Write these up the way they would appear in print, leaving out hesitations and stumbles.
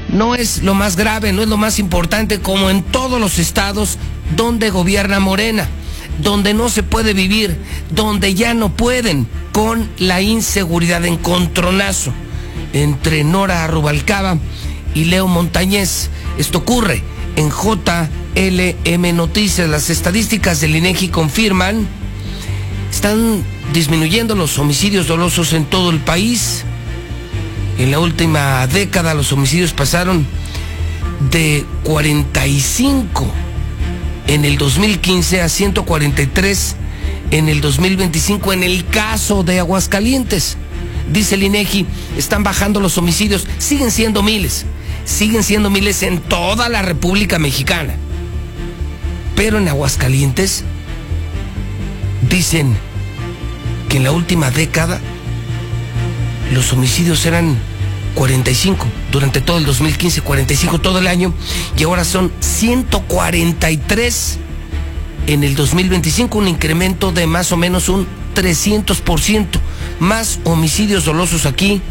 no es lo más grave, no es lo más importante, como en todos los estados donde gobierna Morena, donde no se puede vivir, donde ya no pueden con la inseguridad, encontronazo entre Nora Rubalcaba y Leo Montañez. Esto ocurre en JLM Noticias. Las estadísticas del INEGI confirman, están disminuyendo los homicidios dolosos en todo el país. En la última década los homicidios pasaron de 45 en el 2015 a 143 en el 2025 en el caso de Aguascalientes. Dice el INEGI, están bajando los homicidios, siguen siendo miles en toda la República Mexicana. Pero en Aguascalientes dicen que en la última década los homicidios eran 45, durante todo el 2015, 45 todo el año, y ahora son 143 en el 2025, un incremento de más o menos un 300%. Más homicidios dolosos aquí,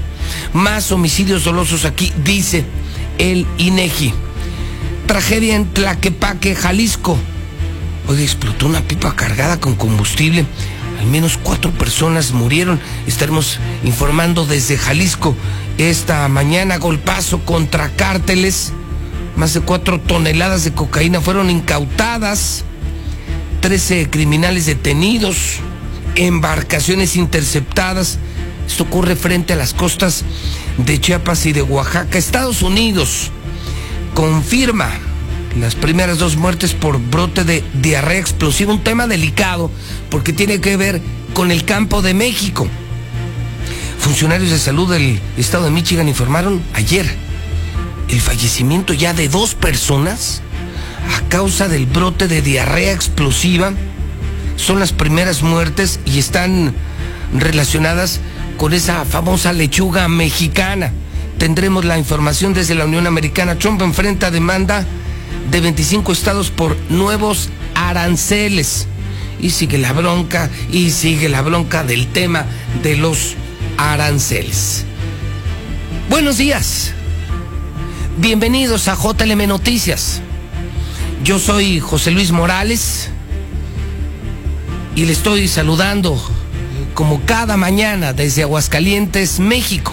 dice el INEGI. Tragedia en Tlaquepaque, Jalisco. Hoy explotó una pipa cargada con combustible. Al menos 4 personas murieron. Estaremos informando desde Jalisco. Esta mañana, golpazo contra cárteles. Más de 4 toneladas de cocaína fueron incautadas. 13 criminales detenidos. Embarcaciones interceptadas. Esto ocurre frente a las costas de Chiapas y de Oaxaca. Estados Unidos confirma las primeras 2 muertes por brote de diarrea explosiva, un tema delicado porque tiene que ver con el campo de México. Funcionarios de salud del estado de Michigan informaron ayer el fallecimiento ya de 2 personas a causa del brote de diarrea explosiva. Son las primeras muertes y están relacionadas con esa famosa lechuga mexicana. Tendremos la información desde la Unión Americana. Trump enfrenta demanda de 25 estados por nuevos aranceles. Y sigue la bronca del tema de los aranceles. Buenos días. Bienvenidos a JLM Noticias. Yo soy José Luis Morales y le estoy saludando como cada mañana desde Aguascalientes, México.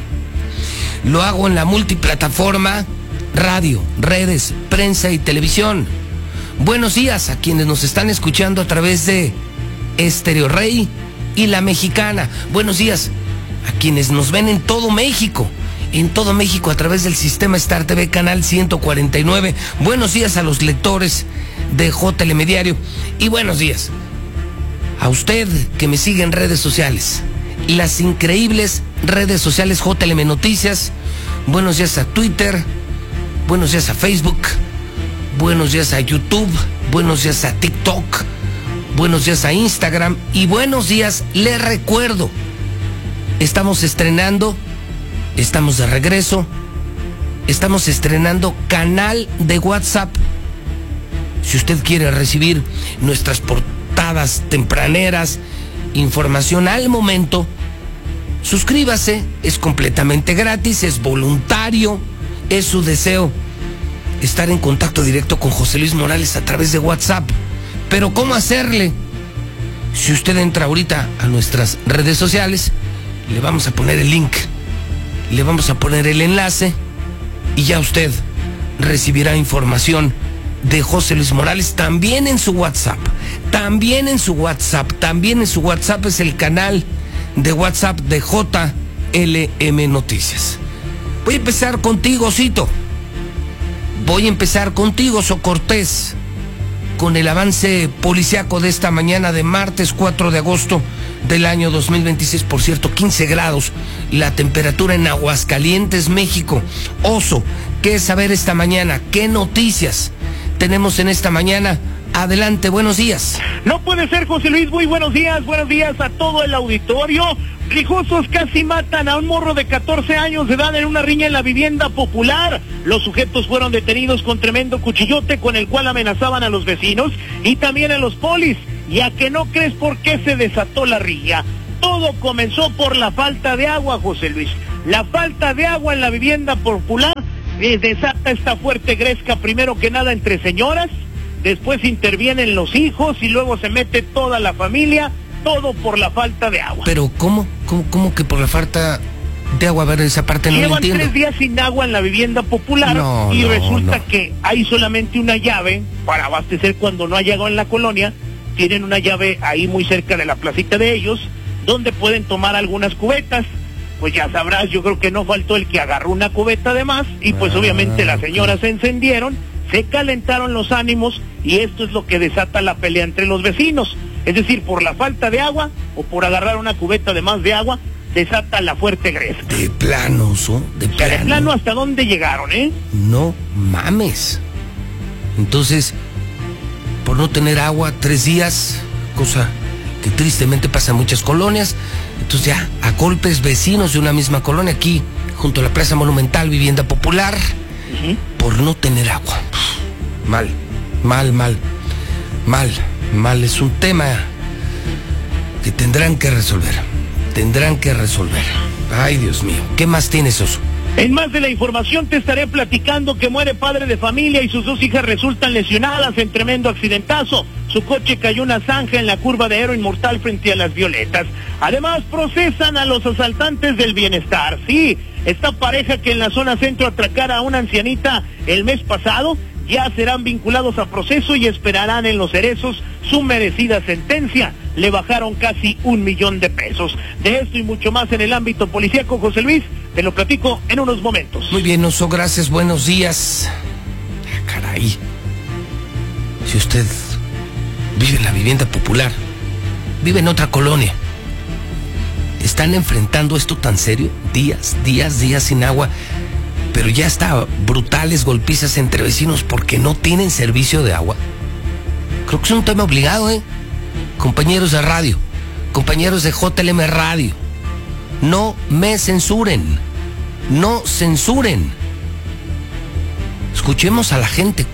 Lo hago en la multiplataforma radio, redes, prensa y televisión. Buenos días a quienes nos están escuchando a través de Estéreo Rey y La Mexicana. Buenos días a quienes nos ven en todo México a través del sistema Star TV canal 149. Buenos días a los lectores de JLM Diario y buenos días a usted que me sigue en redes sociales, las increíbles redes sociales JLM Noticias. Buenos días a Twitter, buenos días a Facebook, buenos días a YouTube, buenos días a TikTok, buenos días a Instagram y buenos días, les recuerdo, estamos estrenando, estamos de regreso, estamos estrenando canal de WhatsApp. Si usted quiere recibir nuestras portadas tempraneras, información al momento, suscríbase, es completamente gratis, es voluntario, es su deseo estar en contacto directo con José Luis Morales a través de WhatsApp. Pero ¿cómo hacerle? Si usted entra ahorita a nuestras redes sociales, le vamos a poner el link, le vamos a poner el enlace y ya usted recibirá información de José Luis Morales también en su WhatsApp. También en su WhatsApp es el canal de WhatsApp de JLM Noticias. Voy a empezar contigo, Cito. Voy a empezar contigo, Socortés, con el avance policiaco de esta mañana de martes 4 de agosto del año 2026. Por cierto, 15 grados la temperatura en Aguascalientes, México. Oso, ¿qué saber esta mañana? ¿Qué noticias tenemos en esta mañana? Adelante, buenos días. No puede ser, José Luis, muy buenos días a todo el auditorio. Rijosos casi matan a un morro de 14 años de edad en una riña en la vivienda popular. Los sujetos fueron detenidos con tremendo cuchillote con el cual amenazaban a los vecinos y también a los polis. Y a que no crees por qué se desató la riña. Todo comenzó por la falta de agua, José Luis. La falta de agua en la vivienda popular desata esta fuerte gresca primero que nada entre señoras, después intervienen los hijos y luego se mete toda la familia, todo por la falta de agua. Pero ¿cómo que por la falta de agua? A ver, esa parte no Llevan entiendo. 3 días sin agua en la vivienda popular y resulta que hay solamente una llave para abastecer cuando no hay agua en la colonia. Tienen una llave ahí muy cerca de la placita de ellos, donde pueden tomar algunas cubetas. Pues ya sabrás, yo creo que no faltó el que agarró una cubeta de más y pues obviamente las señoras se encendieron, se calentaron los ánimos y esto es lo que desata la pelea entre los vecinos. Es decir, por la falta de agua o por agarrar una cubeta de más de agua, desata la fuerte gresca. De plano, de plano. De plano, ¿hasta dónde llegaron, No mames. Entonces, por no tener agua 3 días, cosa que tristemente pasa en muchas colonias, entonces ya a golpes vecinos de una misma colonia aquí, junto a la Plaza Monumental, vivienda popular, por no tener agua. Mal. Es un tema que tendrán que resolver. Ay, Dios mío. ¿Qué más tienes, Oso? En más de la información te estaré platicando que muere padre de familia y sus 2 hijas resultan lesionadas en tremendo accidentazo. Su coche cayó una zanja en la curva de Héroe Inmortal frente a Las Violetas. Además, procesan a los asaltantes del bienestar. Sí, esta pareja que en la zona centro atracara a una ancianita el mes pasado, ya serán vinculados a proceso y esperarán en Los Cerezos su merecida sentencia. Le bajaron casi $1,000,000. De esto y mucho más en el ámbito policíaco, José Luis, te lo platico en unos momentos. Muy bien, Oso, gracias, buenos días. Caray. Si usted vive en la vivienda popular, vive en otra colonia, están enfrentando esto tan serio, días sin agua, pero ya está brutales golpizas entre vecinos porque no tienen servicio de agua. Creo que es un tema obligado, compañeros de radio, compañeros de JLM Radio, no me censuren, no censuren. Escuchemos a la gente.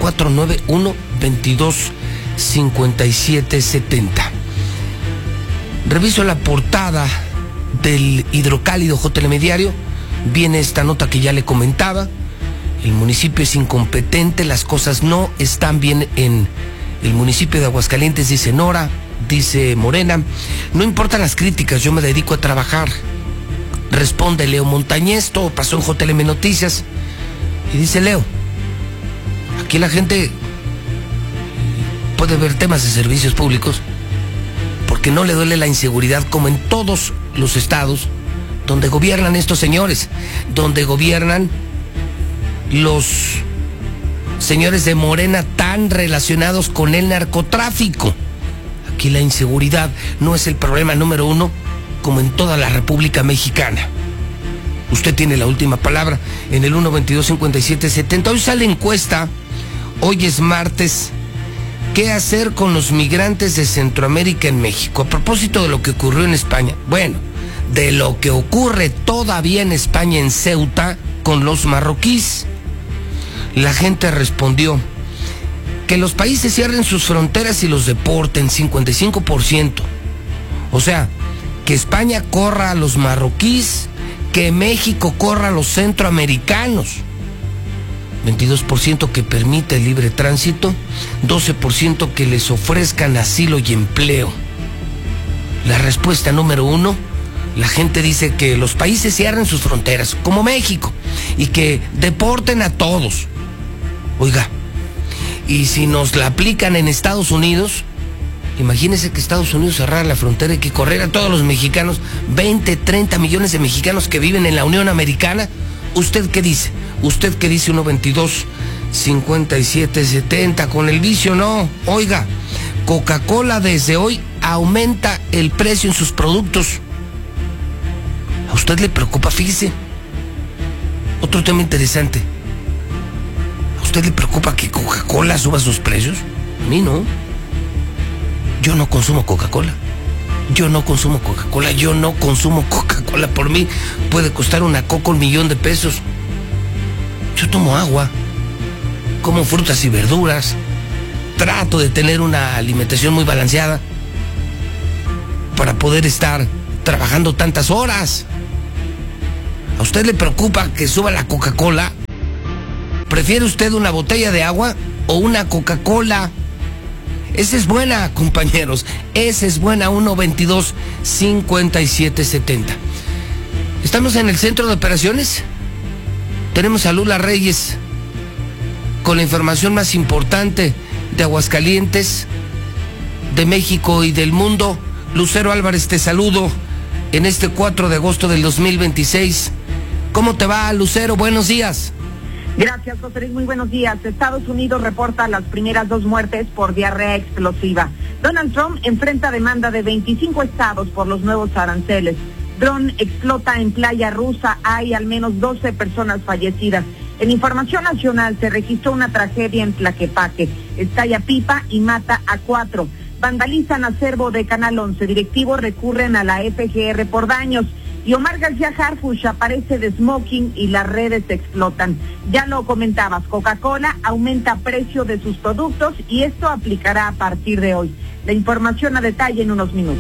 4491-225770. Reviso la portada del Hidrocálido JLM Diario. Viene esta nota que ya le comentaba. El municipio es incompetente, las cosas no están bien en el municipio de Aguascalientes, dice Nora, dice Morena. No importan las críticas, yo me dedico a trabajar. Responde Leo Montañez, todo pasó en JLM Noticias. Y dice Leo, aquí la gente puede ver temas de servicios públicos porque no le duele la inseguridad como en todos los estados donde gobiernan estos señores, donde gobiernan los señores de Morena tan relacionados con el narcotráfico. Aquí la inseguridad no es el problema número 1 como en toda la República Mexicana. Usted tiene la última palabra en el 122-5770. Hoy sale encuesta, hoy es martes. ¿Qué hacer con los migrantes de Centroamérica en México? A propósito de lo que ocurrió en España. Bueno, de lo que ocurre todavía en España, en Ceuta, con los marroquíes. La gente respondió que los países cierren sus fronteras y los deporten, 55%. O sea, que España corra a los marroquíes, que México corra a los centroamericanos. 22% que permite el libre tránsito, 12% que les ofrezcan asilo y empleo. La respuesta número 1, la gente dice que los países cierren sus fronteras, como México, y que deporten a todos. Oiga, y si nos la aplican en Estados Unidos, imagínese que Estados Unidos cerrara la frontera y que corriera a todos los mexicanos, 20, 30 millones de mexicanos que viven en la Unión Americana. ¿Usted qué dice? ¿Usted qué dice? 122-5770. Con el vicio no. Oiga, Coca-Cola desde hoy aumenta el precio en sus productos. ¿A usted le preocupa? Fíjese. Otro tema interesante. ¿A usted le preocupa que Coca-Cola suba sus precios? A mí no. Yo no consumo Coca-Cola. Yo no consumo Coca-Cola. Yo no consumo Coca-Cola. Por mí puede costar una coca $1,000,000. Yo tomo agua, como frutas y verduras, trato de tener una alimentación muy balanceada para poder estar trabajando tantas horas. ¿A usted le preocupa que suba la Coca-Cola? ¿Prefiere usted una botella de agua o una Coca-Cola? Esa es buena, compañeros. Esa es buena, 122-5770. Estamos en el centro de operaciones. Tenemos a Lula Reyes con la información más importante de Aguascalientes, de México y del mundo. Lucero Álvarez, te saludo en este 4 de agosto del 2026. ¿Cómo te va, Lucero? Buenos días. Gracias, José Luis. Muy buenos días. Estados Unidos reporta las primeras 2 muertes por diarrea explosiva. Donald Trump enfrenta demanda de 25 estados por los nuevos aranceles. Dron explota en playa rusa. Hay al menos 12 personas fallecidas. En información nacional se registró una tragedia en Tlaquepaque. Estalla pipa y mata a 4. Vandalizan acervo de Canal 11. Directivos recurren a la FGR por daños. Y Omar García Harfuch aparece de smoking y las redes explotan. Ya lo comentabas, Coca-Cola aumenta precio de sus productos y esto aplicará a partir de hoy. La información a detalle en unos minutos.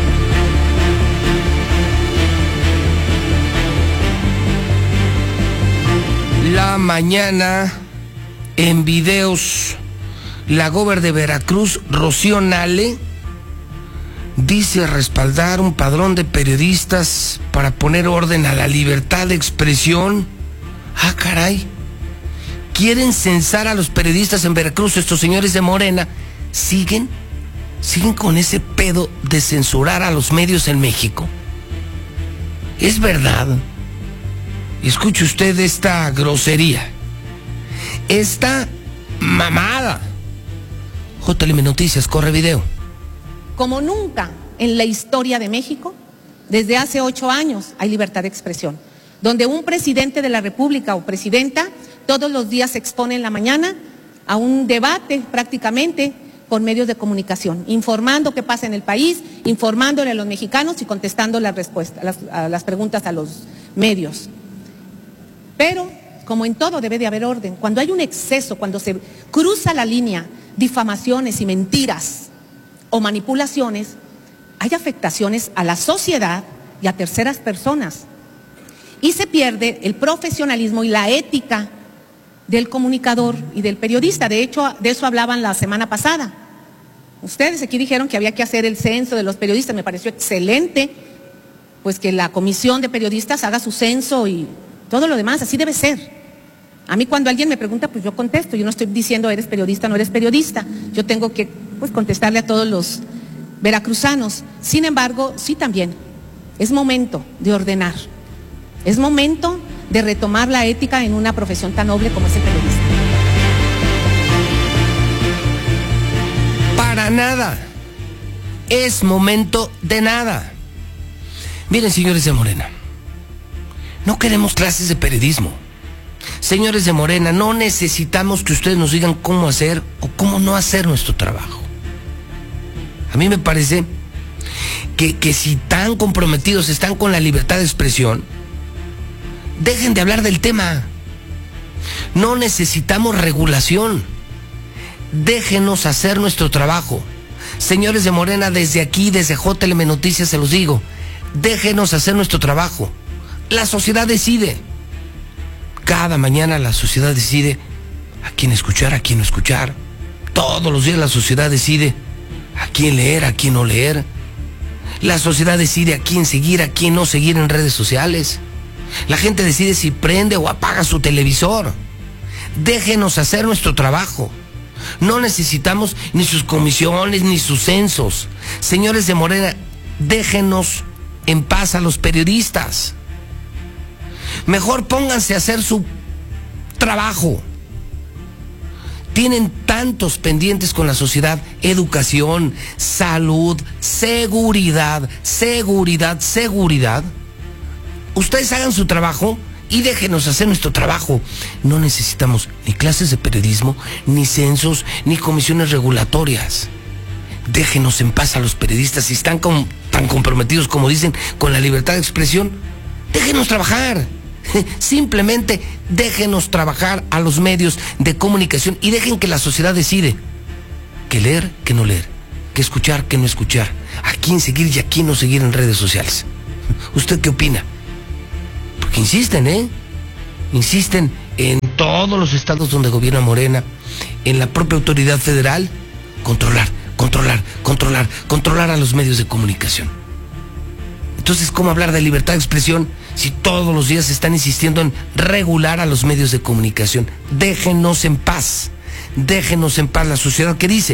La mañana, en videos, la gober de Veracruz, Rocío Nale, dice respaldar un padrón de periodistas para poner orden a la libertad de expresión. Ah, caray. ¿Quieren censar a los periodistas en Veracruz? Estos señores de Morena siguen con ese pedo de censurar a los medios en México. Es verdad. Escuche usted esta grosería, esta mamada. JLM Noticias, corre video. Como nunca en la historia de México, desde hace 8 años hay libertad de expresión, donde un presidente de la República o presidenta todos los días se expone en la mañana a un debate prácticamente por medios de comunicación, informando qué pasa en el país, informándole a los mexicanos y contestando las respuestas, las preguntas a los medios. Pero, como en todo, debe de haber orden. Cuando hay un exceso, cuando se cruza la línea, difamaciones y mentiras o manipulaciones, hay afectaciones a la sociedad y a terceras personas. Y se pierde el profesionalismo y la ética del comunicador y del periodista. De hecho, de eso hablaban la semana pasada. Ustedes aquí dijeron que había que hacer el censo de los periodistas. Me pareció excelente, pues que la comisión de periodistas haga su censo y todo lo demás. Así debe ser. A mí cuando alguien me pregunta, pues yo contesto. Yo no estoy diciendo eres periodista o no eres periodista. Yo tengo que contestarle a todos los veracruzanos. Sin embargo, sí también, es momento de ordenar. Es momento de retomar la ética en una profesión tan noble como es el periodista. Para nada. Es momento de nada. Miren, señores de Morena, no queremos clases de periodismo. Señores de Morena, no necesitamos que ustedes nos digan cómo hacer o cómo no hacer nuestro trabajo. A mí me parece que si tan comprometidos están con la libertad de expresión, dejen de hablar del tema. No necesitamos regulación. Déjenos hacer nuestro trabajo. Señores de Morena, desde aquí, desde JLM Noticias, se los digo, déjenos hacer nuestro trabajo. La sociedad decide. Cada mañana la sociedad decide a quién escuchar, a quién no escuchar. Todos los días la sociedad decide a quién leer, a quién no leer. La sociedad decide a quién seguir, a quién no seguir en redes sociales. La gente decide si prende o apaga su televisor. Déjenos hacer nuestro trabajo. No necesitamos ni sus comisiones ni sus censos. Señores de Morena, déjenos en paz a los periodistas. Mejor pónganse a hacer su trabajo. Tienen tantos pendientes con la sociedad: educación, salud, seguridad. Ustedes hagan su trabajo y déjenos hacer nuestro trabajo. No necesitamos ni clases de periodismo, ni censos, ni comisiones regulatorias. Déjenos en paz a los periodistas. Si están tan comprometidos como dicen con la libertad de expresión, déjenos trabajar. Simplemente déjenos trabajar a los medios de comunicación y dejen que la sociedad decide qué leer, qué no leer, qué escuchar, qué no escuchar, a quién seguir y a quién no seguir en redes sociales. ¿Usted qué opina? Porque insisten en todos los estados donde gobierna Morena, en la propia autoridad federal, controlar a los medios de comunicación. Entonces, ¿cómo hablar de libertad de expresión si todos los días están insistiendo en regular a los medios de comunicación? Déjenos en paz la sociedad. ¿Qué dice?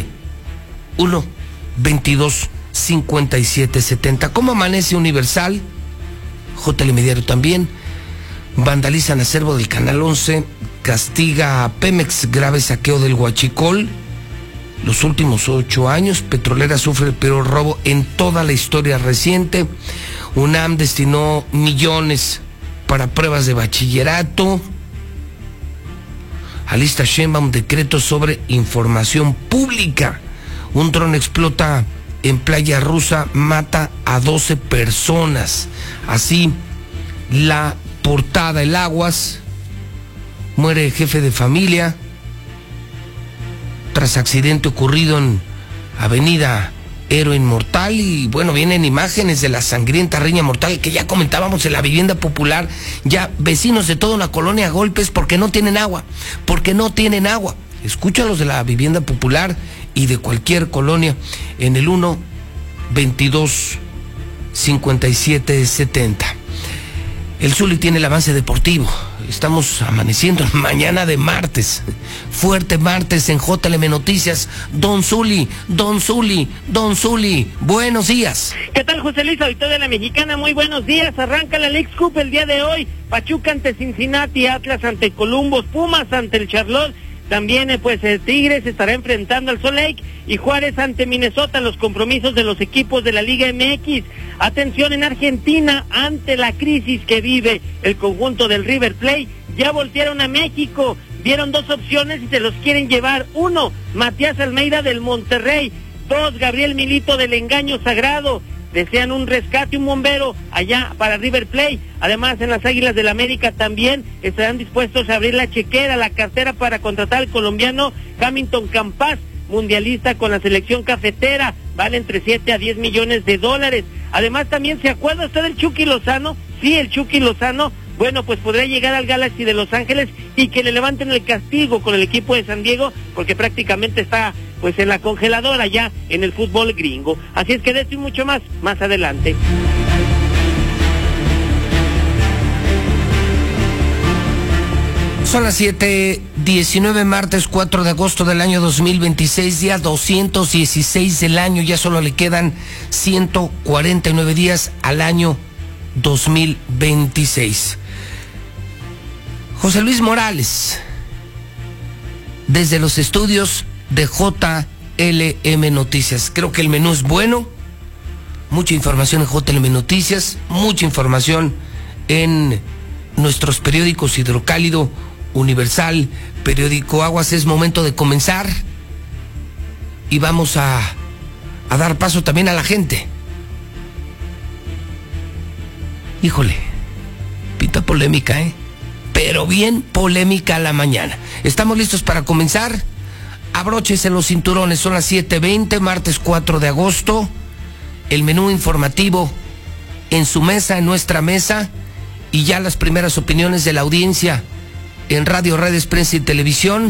1-22-57-70. ¿Cómo amanece Universal? JLM Diario también. Vandalizan acervo del Canal 11, castiga a Pemex grave saqueo del Huachicol. Los últimos 8 años, Petrolera sufre el peor robo en toda la historia reciente. UNAM destinó millones para pruebas de bachillerato. Alista Sheinbaum decreto sobre información pública. Un dron explota en Playa Rusa, mata a 12 personas. Así la portada, el Aguas, muere jefe de familia tras accidente ocurrido en Avenida Héroe Inmortal. Y bueno, vienen imágenes de la sangrienta riña mortal que ya comentábamos en la vivienda popular. Ya vecinos de toda una colonia a golpes porque no tienen agua. Escucha a los de la vivienda popular y de cualquier colonia en el 1-22-57-70. El Zuli tiene el avance deportivo. Estamos amaneciendo mañana de martes. Fuerte martes en JLM Noticias. Don Zuli, buenos días. ¿Qué tal, José Luis, auditorio de la Mexicana? Muy buenos días. Arranca la Leagues Cup el día de hoy. Pachuca ante Cincinnati, Atlas ante Columbus, Pumas ante el Charlotte. También Tigres estará enfrentando al Salt Lake y Juárez ante Minnesota, los compromisos de los equipos de la Liga MX. Atención en Argentina, ante la crisis que vive el conjunto del River Plate, ya voltearon a México, vieron 2 opciones y se los quieren llevar. 1, Matías Almeida del Monterrey. 2, Gabriel Milito del Engaño Sagrado. Desean un rescate, un bombero allá para River Plate. Además, en las Águilas del América también estarán dispuestos a abrir la chequera, la cartera para contratar al colombiano Hamilton Campas, mundialista con la selección cafetera. Vale entre 7 a 10 millones de dólares. Además, también, ¿se acuerda usted del Chucky Lozano? Sí, el Chucky Lozano, bueno, pues podría llegar al Galaxy de Los Ángeles y que le levanten el castigo con el equipo de San Diego, porque prácticamente está pues en la congeladora ya en el fútbol gringo. Así es que de esto y mucho más adelante. Son las 7:19, martes 4 de agosto del año 2026, día 216 del año. Ya solo le quedan 149 días al año 2026. José Luis Morales, desde los estudios de JLM Noticias. Creo que el menú es bueno, mucha información en JLM Noticias, mucha información en nuestros periódicos Hidrocálido, Universal, Periódico Aguas. Es momento de comenzar y vamos a dar paso también a la gente. Híjole, pinta polémica, pero bien polémica la mañana. ¿Estamos listos para comenzar? Abróchese los cinturones, son las 7:20, martes 4 de agosto. El menú informativo en su mesa, en nuestra mesa, y ya las primeras opiniones de la audiencia en radio, redes, prensa y televisión.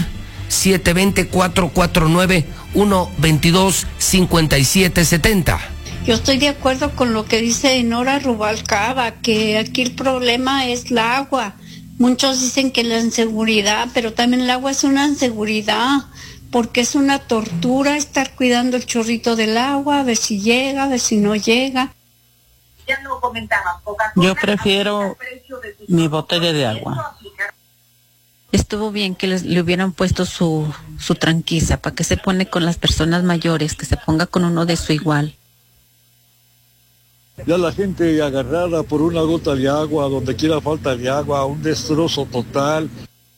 720-449-122-5770. Yo estoy de acuerdo con lo que dice Nora Rubalcaba, que aquí el problema es el agua. Muchos dicen que la inseguridad, pero también el agua es una inseguridad, porque es una tortura estar cuidando el chorrito del agua, a ver si llega, a ver si no llega. Ya no comentaba, yo prefiero mi botella de agua. Estuvo bien que le hubieran puesto su tranquiza, para que se pone con las personas mayores, que se ponga con uno de su igual. Ya la gente agarrada por una gota de agua, donde quiera falta de agua, un destrozo total.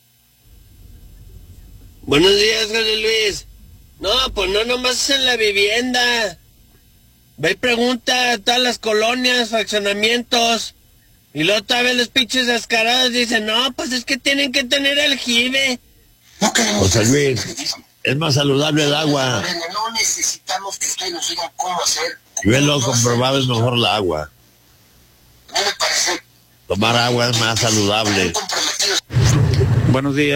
Buenos días, José Luis. No, pues no nomás en la vivienda. Ve y pregunta a todas las colonias, fraccionamientos. Y luego todavía los pinches descarados dicen, no, pues es que tienen que tener aljibe. José Luis, es más saludable el agua. No necesitamos que ustedes nos digan cómo hacer. Yo lo comprobado, es mejor el agua. No me parece. Tomar agua es más saludable. Buenos días.